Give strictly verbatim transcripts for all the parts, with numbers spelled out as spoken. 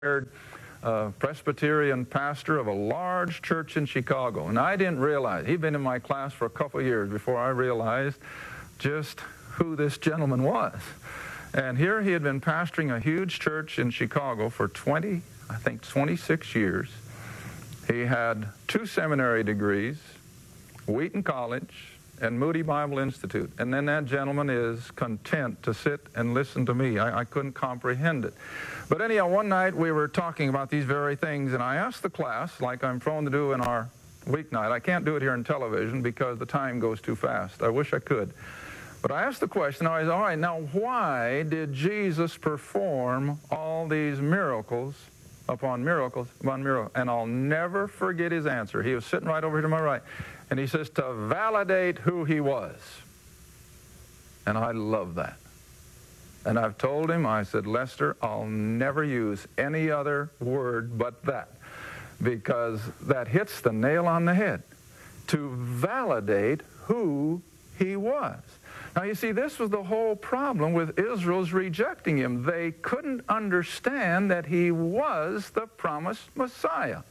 Uh, Presbyterian pastor of a large church in Chicago. And I didn't realize, he'd been in my class for a couple of years before I realized just who this gentleman was. And here he had been pastoring a huge church in Chicago for twenty, I think twenty-six years. He had two seminary degrees, Wheaton College and Moody Bible Institute. And then that gentleman is content to sit and listen to me. I, I couldn't comprehend it. But anyhow, one night we were talking about these very things, and I asked the class, like I'm prone to do in our weeknight. I can't do it here on television because the time goes too fast. I wish I could. But I asked the question, I said, all right, now why did Jesus perform all these miracles upon miracles upon miracles? And I'll never forget his answer. He was sitting right over here to my right. And he says, to validate who he was. And I love that. And I've told him, I said, Lester, I'll never use any other word but that, because that hits the nail on the head. To validate who he was. Now, you see, this was the whole problem with Israel's rejecting him. They couldn't understand that he was the promised Messiah.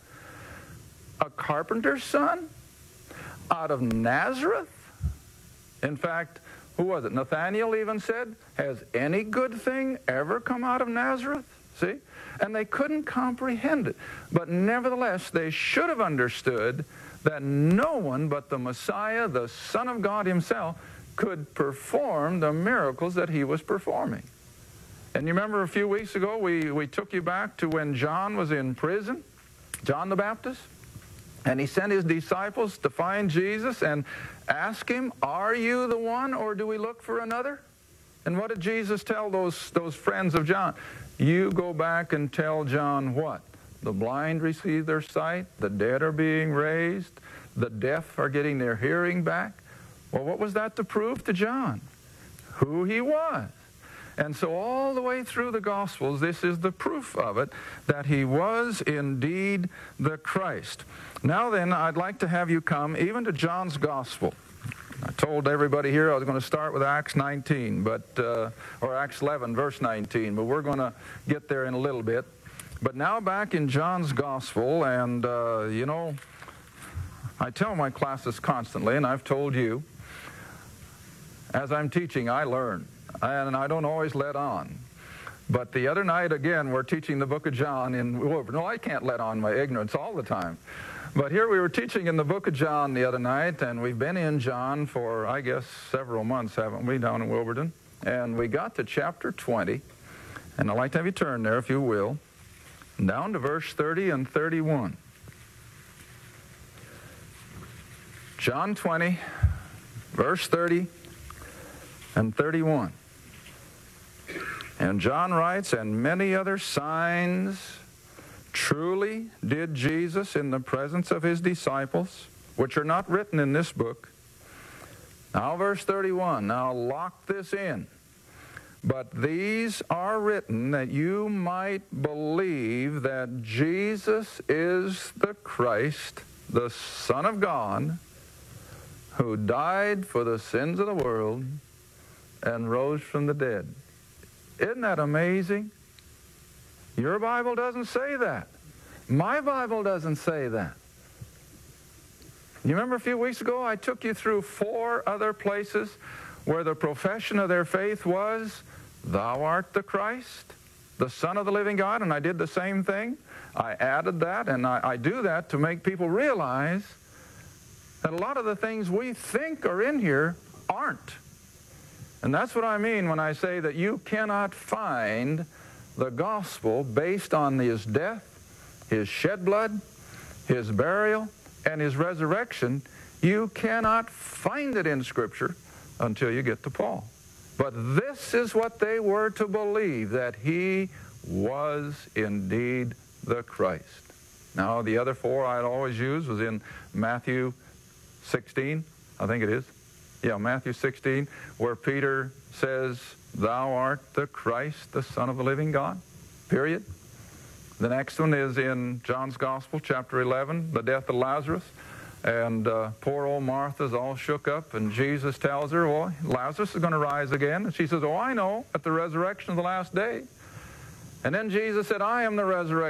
A carpenter's son? Out of Nazareth? In fact, who was it? Nathanael even said, has any good thing ever come out of Nazareth? See? And they couldn't comprehend it. But nevertheless, they should have understood that no one but the Messiah, the Son of God himself, could perform the miracles that he was performing. And you remember a few weeks ago, we, we took you back to when John was in prison, John the Baptist. And he sent his disciples to find Jesus and ask him, are you the one, or do we look for another? And what did Jesus tell those, those friends of John? You go back and tell John what? The blind receive their sight, the dead are being raised, the deaf are getting their hearing back. Well, what was that to prove to John? Who he was. And so all the way through the Gospels, this is the proof of it, that he was indeed the Christ. Now then, I'd like to have you come even to John's Gospel. I told everybody here I was going to start with Acts nineteen, but uh, or Acts eleven, verse nineteen, but we're going to get there in a little bit. But now back in John's Gospel, and, uh, you know, I tell my classes constantly, and I've told you, as I'm teaching, I learn. And I don't always let on. But the other night, again, we're teaching the book of John in Wilburn. No, I can't let on my ignorance all the time. But here we were teaching in the book of John the other night, and we've been in John for, I guess, several months, haven't we, down in Wilburton? And we got to chapter twenty, and I'd like to have you turn there, if you will, down to verse thirty and thirty-one. John twenty, verse thirty and thirty-one. And John writes, and many other signs truly did Jesus in the presence of his disciples, which are not written in this book. Now verse thirty-one, now lock this in. But these are written that you might believe that Jesus is the Christ, the Son of God, who died for the sins of the world and rose from the dead. Isn't that amazing? Your Bible doesn't say that. My Bible doesn't say that. You remember a few weeks ago I took you through four other places where the profession of their faith was, thou art the Christ, the Son of the living God, and I did the same thing. I added that, and I, I do that to make people realize that a lot of the things we think are in here aren't. And that's what I mean when I say that you cannot find the gospel based on his death, his shed blood, his burial, and his resurrection. You cannot find it in Scripture until you get to Paul. But this is what they were to believe, that he was indeed the Christ. Now, the other four I'd always use was in Matthew sixteen, I think it is. Yeah, Matthew sixteen, where Peter says, thou art the Christ, the Son of the living God, period. The next one is in John's Gospel, chapter eleven, the death of Lazarus. And uh, poor old Martha's all shook up, and Jesus tells her, well, Lazarus is going to rise again. And she says, oh, I know, at the resurrection of the last day. And then Jesus said, I am the resurrection.